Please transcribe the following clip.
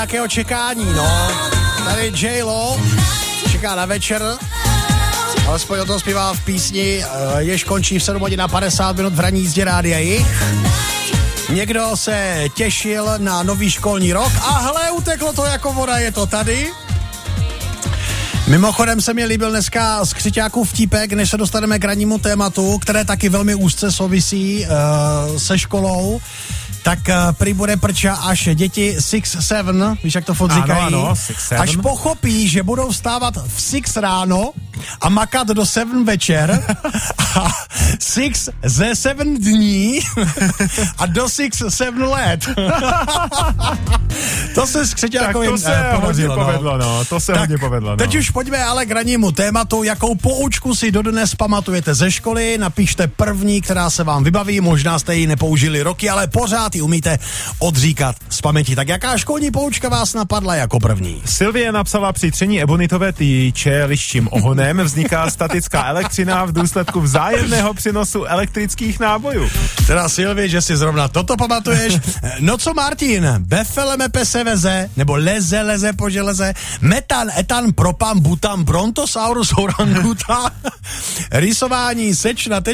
Jakého čekání, no. Tady J-Lo čeká na večer, alespoň o tom zpívá v písni, jež končí v 7 hodin a 50 minut v ranní jízdě Rádia Jich. Někdo se těšil na nový školní rok a hle, uteklo to jako voda, je to tady. Mimochodem se mi líbil dneska z Křiťáků vtípek, než se dostaneme k rannímu tématu, které taky velmi úzce souvisí se školou. Tak prý bude prča, až děti 6-7, víš, jak to furt říkají, ano, 6-7. až pochopí, že budou vstávat v 6 ráno a makat do 7 večer a 6 ze 7 dní a do 7 let. To se s Křiťákovým povedlo, no. To se hodně povedlo, no. Teď už pojďme ale k rannímu tématu, jakou poučku si dodnes pamatujete ze školy, napište první, která se vám vybaví, možná jste ji nepoužili roky, ale pořád ji umíte odříkat z paměti. Tak jaká školní poučka vás napadla jako první? Sylvie napsala: při tření ebonitové tyče liščím ohonem vzniká statická elektřina v důsledku vzájemného přenosu elektrických nábojů. Teda Sylvie, že si zrovna toto pamatuješ. No co Martin, befeleme se veze, nebo leze po železe, metan, etan, propan, butan, brontosaurus, oranguta, rysování, seč na